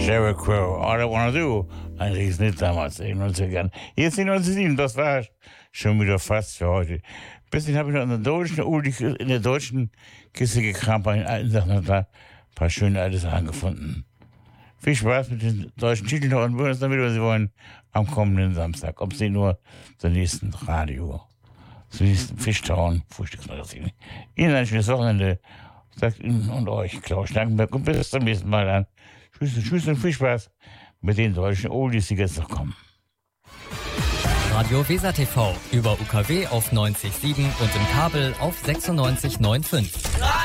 Jericho, All I Wanna Do. Ein Riesenhit damals, in den 90er Jahren. Jetzt in den 1997, das war schon wieder fast für heute. Bisschen habe ich noch in der deutschen Kiste gekramt, bei den alten Sachen, noch da ein paar schöne alte Sachen gefunden. Viel Spaß mit den deutschen Titeln noch und würden es dann wieder, Sie wollen, am kommenden Samstag. Um 10 Uhr zur nächsten Radio. Zum nächsten Fischtown, Frühstücksmagazin. Ihnen ein schönes Wochenende. Sagt Ihnen und euch Klaus Schlangenberg und bis zum nächsten Mal dann. Tschüss und viel Spaß mit den deutschen Oldies, die jetzt noch kommen. Radio Weser TV über UKW auf 90,7 und im Kabel auf 96,95.